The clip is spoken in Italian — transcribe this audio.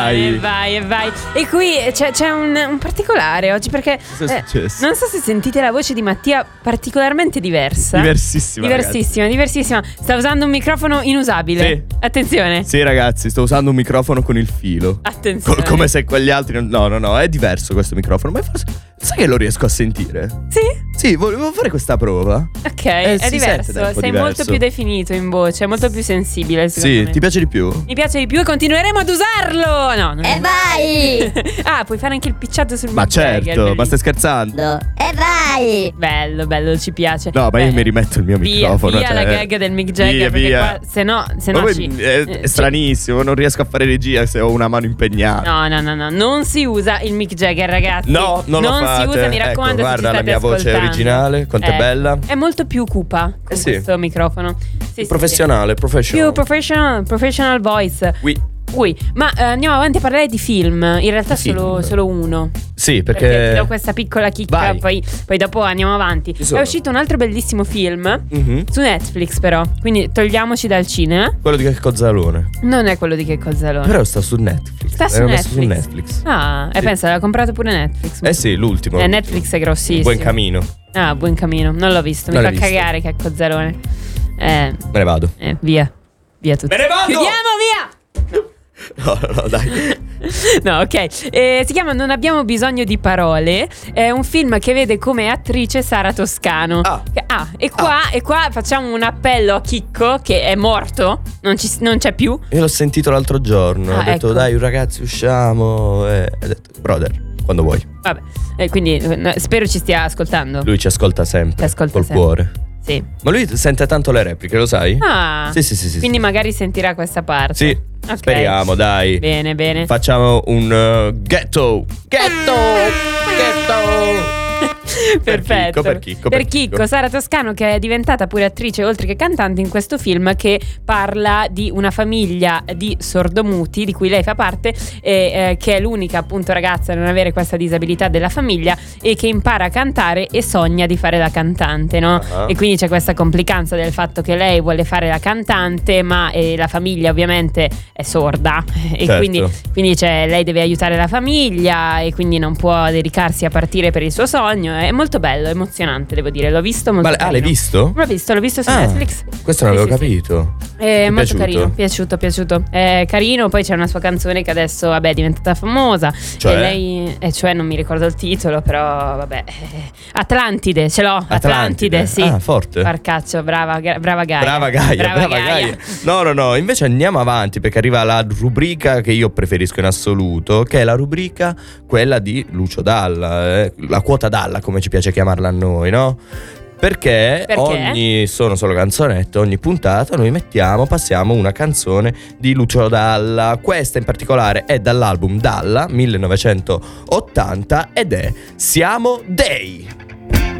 vai. Vai. E qui c'è un particolare oggi, perché Cosa è successo? non so se sentite la voce di Mattia particolarmente diversa. Diversissima. Sta usando un microfono inusabile. Sì. Attenzione. Sì, ragazzi, sto usando un microfono con il filo. Attenzione. Come se quegli altri. No, è diverso questo microfono. Ma forse. Sai che lo riesco a sentire? Sì? Sì, volevo fare questa prova. Ok, è si diverso. sente un po' Sei diverso. molto più definito in voce, è molto più sensibile. Secondo Sì, me. ti piace di più? Mi piace di più e continueremo ad usarlo. No, non è. vai! Ah, puoi fare anche il picciato sul Ma Mick Jagger, certo, ma stai bellissimo. scherzando? Vai! Bello, ci piace. No, ma io mi rimetto il mio microfono. Via cioè, la gag del Mick Jagger, perché via. qua se no Ma poi ci. è stranissimo, non riesco a fare regia se ho una mano impegnata. No, non si usa il Mick Jagger, ragazzi. No, non lo fate. si usa, mi raccomando. Ecco, se ci guarda la state mia voce ascoltando. originale, quanto è bella. È molto più cupa con sì. questo microfono. Sì, Professionale, Più professional voice. Ui, ma andiamo avanti a parlare di film. In realtà solo uno. Sì, Perché ti perché do questa piccola chicca, poi dopo andiamo avanti. È uscito un altro bellissimo film su Netflix, però. Quindi togliamoci dal cinema. quello di Checco Zalone. Non è quello di Checco Zalone. Però sta su Netflix. Sta su L'hanno messo Netflix. Ah, e pensa, l'ha comprato pure Netflix. Eh sì, l'ultimo. Netflix è grossissimo. Buon Camino. Ah, Buon Camino. Non l'ho visto. Mi Non fa l'hai visto? cagare Checco Zalone. Me ne vado. Via tutti. Me ne vado! Chiudiamo, via! No, dai. No, ok. Si chiama Non abbiamo bisogno di parole. È un film che vede come attrice Sara Toscano. E qua facciamo un appello a Chicco, che è morto. Non c'è più. Io l'ho sentito l'altro giorno. Ho detto, ecco. dai, ragazzi, usciamo. E ho detto, brother, quando vuoi. Vabbè. Quindi spero ci stia ascoltando. Lui ci ascolta sempre. Ci ascolta col sempre. cuore. Sì. Ma lui sente tanto le repliche, lo sai? Ah. Sì. Quindi magari sentirà questa parte. Sì. Ok. Speriamo, dai. Bene. Facciamo un ghetto. Perfetto. Per Chicco. Sara Toscano, che è diventata pure attrice oltre che cantante in questo film, che parla di una famiglia di sordomuti di cui lei fa parte, che è l'unica appunto ragazza a non avere questa disabilità della famiglia e che impara a cantare e sogna di fare la cantante, no? E quindi c'è questa complicanza del fatto che lei vuole fare la cantante, ma la famiglia ovviamente è sorda e Certo. quindi lei deve aiutare la famiglia e quindi non può dedicarsi a partire per il suo sogno. È molto bello, emozionante, devo dire. L'ho visto molto carino. L'hai visto? L'ho visto su Netflix. Questo non l'avevo capito. È molto piaciuto? carino, piaciuto. È carino, poi c'è una sua canzone che adesso, vabbè, è diventata famosa. Cioè? E lei, cioè non mi ricordo il titolo, però vabbè. Atlantide, ce l'ho. Atlantide, sì. Ah, forte. Parcaccio, brava Gaia. Brava Gaia. No, invece andiamo avanti, perché arriva la rubrica che io preferisco in assoluto, che è la rubrica quella di Lucio Dalla, la quota Dalla, come ci piace chiamarla a noi, no? Perché sono solo canzonette, ogni puntata noi passiamo una canzone di Lucio Dalla. Questa in particolare è dall'album Dalla 1980 ed è Siamo Dei.